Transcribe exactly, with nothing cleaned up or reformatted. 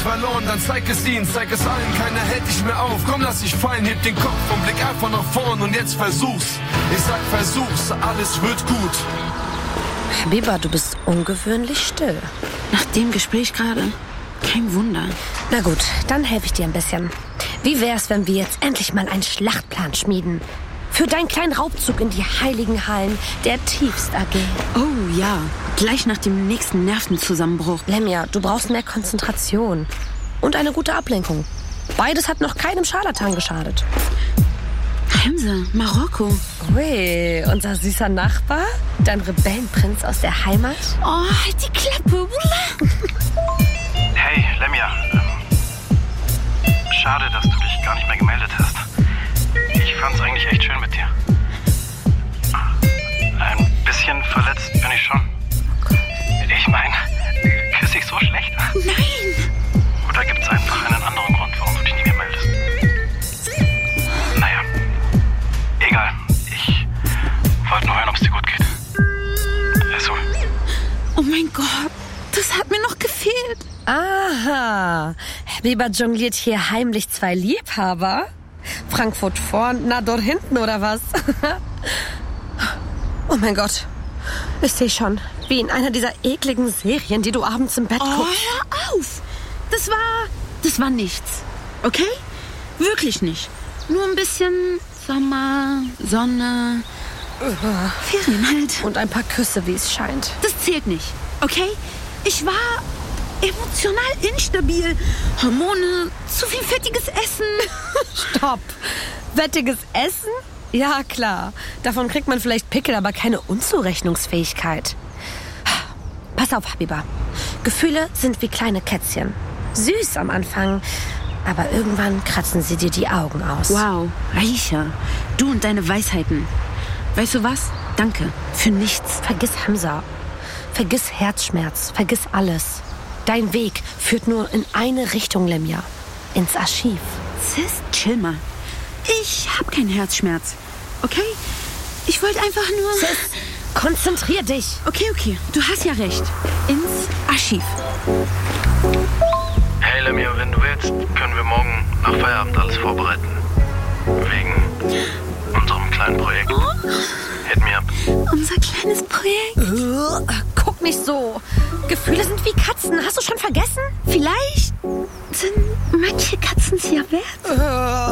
verloren, dann zeig es ihnen, zeig es allen, keiner hält dich mehr auf. Komm, lass dich fallen, heb den Kopf und blick einfach nach vorn und jetzt versuch's. Ich sag versuch's, alles wird gut. Habiba, du bist ungewöhnlich still. Nach dem Gespräch gerade, kein Wunder. Na gut, dann helfe ich dir ein bisschen. Wie wär's, wenn wir jetzt endlich mal einen Schlachtplan schmieden? Für deinen kleinen Raubzug in die heiligen Hallen der Tiefst A G. Oh ja, gleich nach dem nächsten Nervenzusammenbruch. Lemja, du brauchst mehr Konzentration. Und eine gute Ablenkung. Beides hat noch keinem Scharlatan geschadet. Hamza, Marokko. Ui, unser süßer Nachbar? Dein Rebellenprinz aus der Heimat? Oh, halt die Klappe, Wallah. Hey, Lemja. Ähm, schade, dass du dich gar nicht mehr gemeldet hast. Ich fand's eigentlich echt schön mit dir. Ein bisschen verletzt bin ich schon. Ich meine, küsse ich so schlecht? Nein! Oder gibt's einfach einen anderen Grund, warum du dich nicht mehr meldest? Naja, egal. Ich wollte nur hören, ob es dir gut geht. Essul. Oh mein Gott, das hat mir noch gefehlt. Aha, Habiba jongliert hier heimlich zwei Liebhaber? Frankfurt vor und Nador hinten, oder was? Oh mein Gott, ich sehe schon, wie in einer dieser ekligen Serien, die du abends im Bett Oh, guckst. hör auf! Das war, das war nichts, okay? Wirklich nicht. Nur ein bisschen Sommer, Sonne, Ferien halt. Und ein paar Küsse, wie es scheint. Das zählt nicht, okay? Ich war emotional instabil. Hormone, zu viel fettiges Essen. Stopp. Wettiges Essen? Ja, klar. Davon kriegt man vielleicht Pickel, aber keine Unzurechnungsfähigkeit. Pass auf, Habiba. Gefühle sind wie kleine Kätzchen. Süß am Anfang, aber irgendwann kratzen sie dir die Augen aus. Wow, Aisha, du und deine Weisheiten. Weißt du was? Danke. Für nichts. Vergiss Hamza. Vergiss Herzschmerz. Vergiss alles. Dein Weg führt nur in eine Richtung, Lemja. Ins Archiv. Sis, chill mal. Ich hab keinen Herzschmerz. Okay? Ich wollte einfach nur... Sis, konzentrier dich. Okay, okay. Du hast ja recht. Ins Archiv. Hey Lemja, wenn du willst, können wir morgen nach Feierabend alles vorbereiten. Wegen unserem kleinen Projekt. Hit me up. Unser kleines Projekt. Uh, guck nicht so. Gefühle sind wie Katzen. Hast du schon vergessen? Vielleicht sind manche Katzen es ja wert. Uh.